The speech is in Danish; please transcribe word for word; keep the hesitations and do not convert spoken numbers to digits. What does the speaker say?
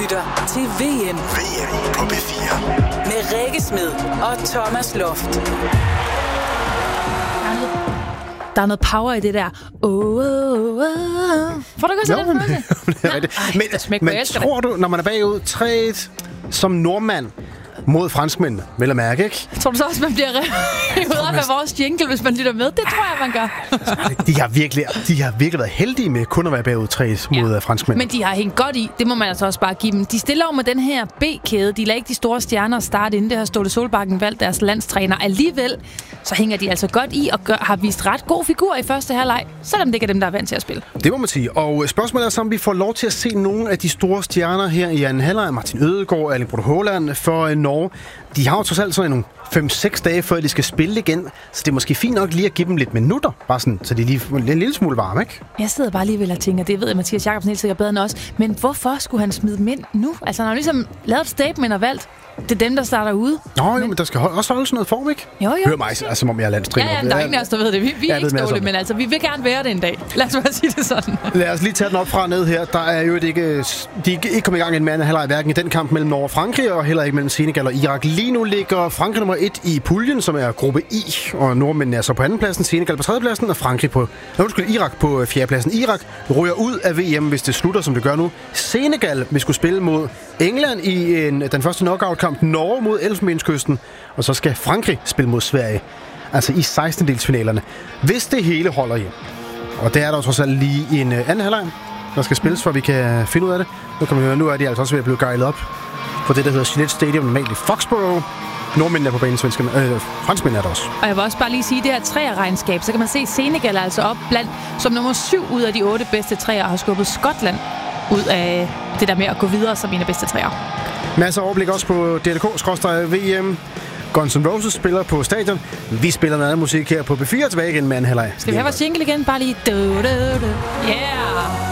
lytter til V M. V M på B fire. Med Rikke Smed og Thomas Loft. Der er noget power i det der. Oh, oh, oh. Får du ikke også den følelse? Men, men tror du, når man er bagud tre et som nordmand mod franskmænd, vel at mærke, ikke? Tror du så også, man bliver revet op af vores jingle, hvis man lytter med? Det tror jeg, man gør. De har virkelig, de har virkelig været heldige med kun at være bagud tre et mod ja. franskmænd. Men de har hængt godt i. Det må man altså også bare give dem. De stiller jo med den her B-kæde. De lader ikke de store stjerner starte inden. Det har Ståle Solbakken valgt deres landstræner. Alligevel så hænger de altså godt i og gør, har vist ret god figur i første halvleg, selvom det ikke er dem, der er vant til at spille. Det må man sige. Og spørgsmålet er så, om vi får lov til at se nogle af de store stjerner her i anden halvleg. Martin Ødegaard, Erling Braut Haaland for Norge. De har jo trods alt sådan nogle fem seks dage, før de skal spille igen. Så det er måske fint nok lige at give dem lidt minutter, bare sådan, så de lige får en lille smule varme, ikke? Jeg sidder bare lige og tænker, det ved jeg, Mathias Jacobsen helt sikkert bedre end os. Men hvorfor skulle han smide dem ind nu? Altså, han har ligesom lavet et statement og valgt. Det er dem, der starter ude. Nå, jo, men, men der skal også holdes noget form, ikke? Jo, jo. Hør mig, altså, som om jeg er landstræner. Ja, ja, der er ingen af os, der ved det. Vi, vi er jeg ikke Ståle, men altså, vi vil gerne være det en dag. Lad os bare sige det sådan. Lad os lige tage den op fra og ned her. Der er jo ikke, de er ikke kommet i gang en mand halvleg, hverken i den kamp mellem Norge og Frankrig, og heller ikke mellem Senegal og Irak. Lige nu ligger Frankrig nummer et i puljen, som er gruppe I, og nordmændene er så på andenpladsen, Senegal på tredjepladsen, og Frankrig på, nej, undskyld, Irak på fjerdepladsen. Irak ryger ud af V M, hvis det slutter, som det gør nu. Senegal vil skulle spille mod England i en, den første knockout-kamp. Norge mod Elfenbenskysten, og så skal Frankrig spille mod Sverige, altså i sekstendedelsfinalerne, hvis det hele holder hjem. Og der er der trods alt lige en anden halvleg, der skal spilles, for vi kan finde ud af det. Nu kan man høre, nu er de altså også ved at blive gejlet op på det, der hedder Gillette Stadium, normalt i Foxborough. Nordmændene er på banen, svenske, øh, franskmændene er der også. Og jeg vil også bare lige sige, det her træerregnskab, så kan man se Senegal altså op blandt, som nummer syv ud af de otte bedste træer, har skubbet Skotland ud af det der med at gå videre som en af bedste træer. Masser af overblik også på D L K-V M. Guns N' Roses spiller på stadion. Vi spiller noget andet musik her på B fire, tilbage igen med anden halvleg. Skal vi have vores jingle igen? Bare lige... Du, du, du. Yeah!